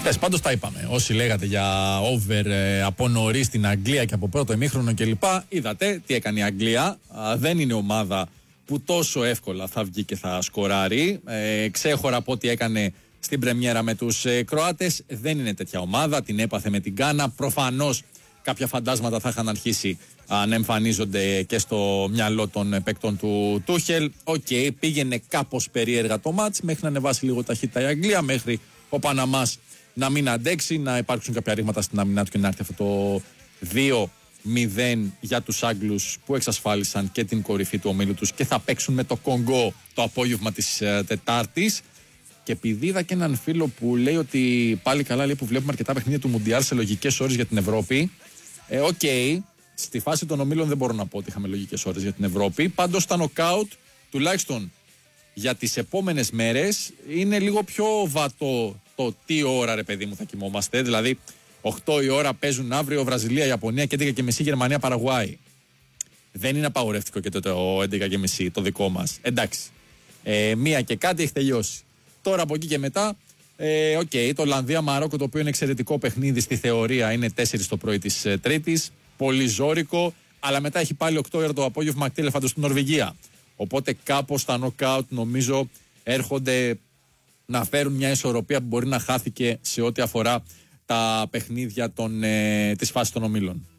Εντάξει, πάντως τα είπαμε. Όσοι λέγατε για over από νωρίς στην Αγγλία και από πρώτο ημίχρονο κλπ. Είδατε τι έκανε η Αγγλία. Δεν είναι ομάδα που τόσο εύκολα θα βγει και θα σκοράρει. Ξέχωρα από ό,τι έκανε στην πρεμιέρα με τους Κροάτες. Δεν είναι τέτοια ομάδα. Την έπαθε με την Γκάνα. Προφανώς κάποια φαντάσματα θα είχαν αρχίσει να εμφανίζονται και στο μυαλό των παίκτων του Τούχελ. Πήγαινε κάπως περίεργα το μάτς μέχρι να ανεβάσει λίγο ταχύτητα η Αγγλία, μέχρι ο Παναμάς να μην αντέξει, να υπάρξουν κάποια ρήγματα στην αμυνά του και να έρθει αυτό το 2-0 για τους Άγγλους που εξασφάλισαν και την κορυφή του ομίλου τους και θα παίξουν με το Κονγκό το απόγευμα της Τετάρτης. Και επειδή είδα και έναν φίλο που λέει ότι πάλι καλά, λέει, που βλέπουμε αρκετά παιχνίδια του Μουντιάλ σε λογικές ώρες για την Ευρώπη. Στη φάση των ομίλων δεν μπορώ να πω ότι είχαμε λογικές ώρες για την Ευρώπη. Πάντως τα νοκάουτ, τουλάχιστον για τις επόμενες μέρες, είναι λίγο πιο βατό το τι ώρα, ρε παιδί μου, θα κοιμόμαστε. Δηλαδή 8 η ώρα παίζουν αύριο Βραζιλία, Ιαπωνία και 11.30 Γερμανία, Παραγουάη. Δεν είναι απαγορευτικό και το 11.30 το δικό μας. Εντάξει. 1 και κάτι έχει τελειώσει. Τώρα από εκεί και μετά, το Ολλανδία-Μαρόκο, το οποίο είναι εξαιρετικό παιχνίδι στη θεωρία, είναι 4 το πρωί της Τρίτης. Πολύ ζώρικο, αλλά μετά έχει πάλι 8 ώρα το απόγευμα ακτήλεφαντο στην Νορβηγία. Οπότε κάπως τα νοκάουτ νομίζω έρχονται να φέρουν μια ισορροπία που μπορεί να χάθηκε σε ό,τι αφορά τα παιχνίδια της φάσης των ομίλων.